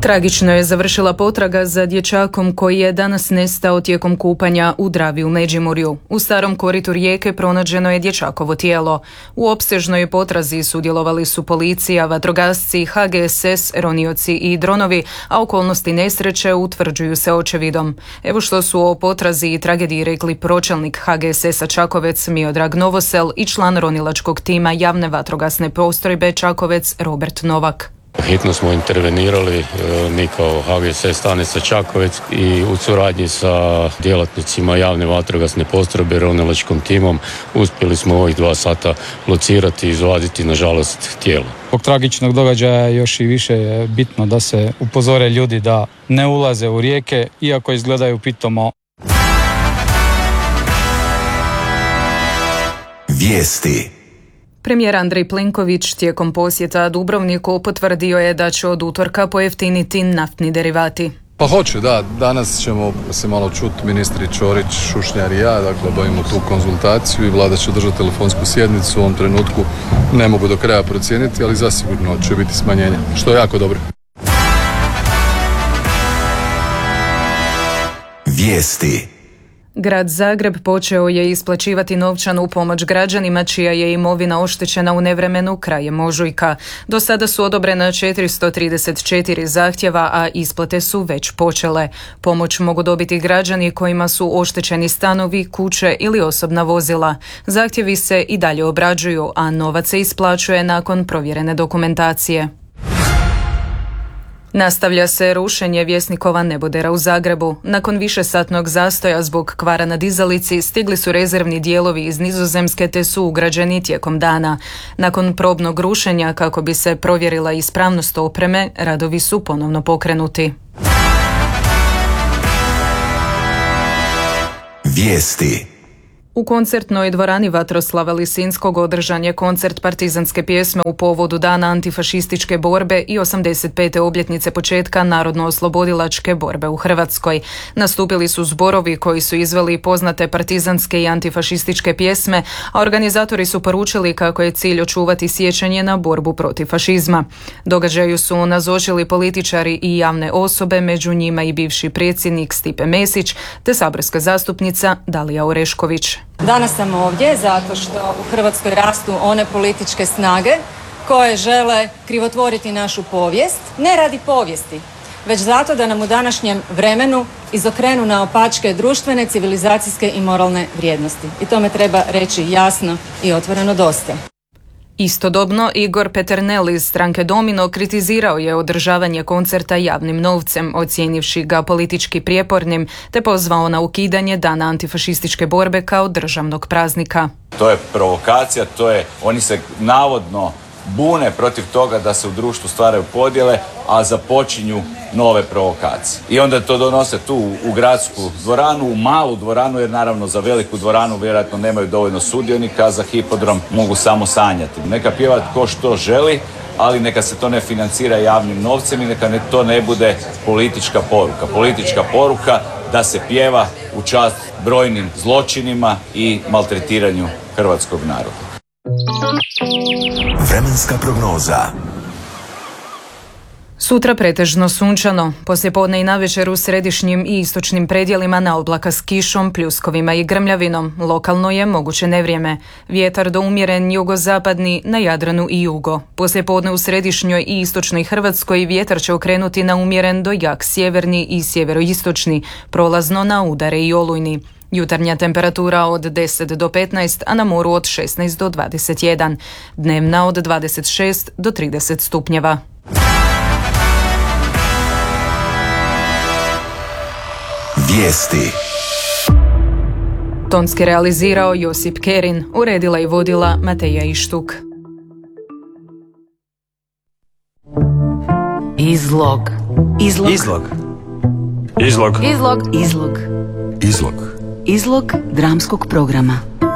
Tragično je završila potraga za dječakom koji je danas nestao tijekom kupanja u Dravi u Međimurju. U starom koritu rijeke pronađeno je dječakovo tijelo. U opsežnoj potrazi sudjelovali su policija, vatrogasci, HGSS, ronioci i dronovi, a okolnosti nesreće utvrđuju se očevidom. Evo što su o potrazi i tragediji rekli pročelnik HGSS-a Čakovec Miodrag Novosel i član ronilačkog tima javne vatrogasne postrojbe Čakovec Robert Novak. Hitno smo intervenirali, mi kao HGSS stanica Čakovec i u suradnji sa djelatnicima javne vatrogasne postrojbe ronilačkom timom uspjeli smo ovih 2 sata locirati i izvaditi nažalost tijelo. Zbog tragičnog događaja još i više je bitno da se upozore ljudi da ne ulaze u rijeke iako izgledaju pitomo. Vijesti. Premijer Andrej Plenković tijekom posjeta Dubrovniku potvrdio je da će od utorka pojeftiniti naftni derivati. Pa hoće, da. Danas ćemo se malo čuti ministri Ćorić, Šušnjar i ja, dakle obavimo tu konzultaciju i vlada će držati telefonsku sjednicu. U ovom trenutku ne mogu do kraja procijeniti, ali zasigurno će biti smanjenje, što je jako dobro. Vijesti. Grad Zagreb počeo je isplaćivati novčanu pomoć građanima čija je imovina oštećena u nevremenu krajem ožujka. Do sada su odobrena 434 zahtjeva, a isplate su već počele. Pomoć mogu dobiti građani kojima su oštećeni stanovi, kuće ili osobna vozila. Zahtjevi se i dalje obrađuju, a novac se isplaćuje nakon provjerene dokumentacije. Nastavlja se rušenje Vjesnikova nebodera u Zagrebu. Nakon višesatnog zastoja zbog kvara na dizalici stigli su rezervni dijelovi iz Nizozemske te su ugrađeni tijekom dana. Nakon probnog rušenja kako bi se provjerila ispravnost opreme, radovi su ponovno pokrenuti. Vijesti. U koncertnoj dvorani Vatroslava Lisinskog održan je koncert partizanske pjesme u povodu Dana antifašističke borbe i 85. obljetnice početka narodno-oslobodilačke borbe u Hrvatskoj. Nastupili su zborovi koji su izveli poznate partizanske i antifašističke pjesme, a organizatori su poručili kako je cilj očuvati sjećanje na borbu protiv fašizma. Događaju su nazočili političari i javne osobe, među njima i bivši predsjednik Stipe Mesić te saborska zastupnica Dalija Orešković. Danas sam ovdje zato što u Hrvatskoj rastu one političke snage koje žele krivotvoriti našu povijest, ne radi povijesti, već zato da nam u današnjem vremenu izokrenu naopačke društvene, civilizacijske i moralne vrijednosti. I tome treba reći jasno i otvoreno dosta. Istodobno, Igor Peternel iz stranke Domino kritizirao je održavanje koncerta javnim novcem, ocijenivši ga politički prijepornim, te pozvao na ukidanje Dana antifašističke borbe kao državnog praznika. To je provokacija, oni se navodno bune protiv toga da se u društvu stvaraju podjele, a započinju nove provokacije. I onda to donose tu u gradsku dvoranu, u malu dvoranu, jer naravno za veliku dvoranu vjerojatno nemaju dovoljno sudionika, a za hipodrom mogu samo sanjati. Neka pjeva tko što želi, ali neka se to ne financira javnim novcem i neka to ne bude politička poruka. Politička poruka da se pjeva u čast brojnim zločinima i maltretiranju hrvatskog naroda. Vremenska prognoza. Sutra pretežno sunčano, poslijepodne i navečer u središnjim i istočnim predjelima na oblaka s kišom, pljuskovima i grmljavinom. Lokalno je moguće nevrijeme. Vjetar do umjeren jugozapadni na Jadranu i jugo. Poslijepodne u središnjoj i istočnoj Hrvatskoj vjetar će okrenuti na umjeren do jak sjeverni i sjeveroistočni, prolazno na udare i olujni. Jutarnja temperatura od 10 do 15, a na moru od 16 do 21. Dnevna od 26 do 30 stupnjeva. Vijesti. Tonski realizirao Josip Kerin, uredila i vodila Mateja Ištuk. Izlog. Izlog. Izlog. Izlog. Izlog. Izlog. Izlog. Izlog dramskog programa.